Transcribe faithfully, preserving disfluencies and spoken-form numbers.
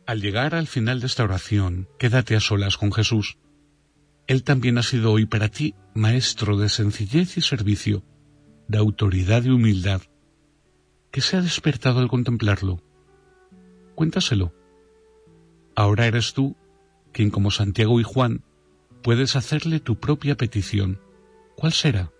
Al llegar al final de esta oración, quédate a solas con Jesús. Él también ha sido hoy para ti maestro de sencillez y servicio, de autoridad y humildad. ¿Qué se ha despertado al contemplarlo? Cuéntaselo. Ahora eres tú quien, como Santiago y Juan, puedes hacerle tu propia petición. ¿Cuál será?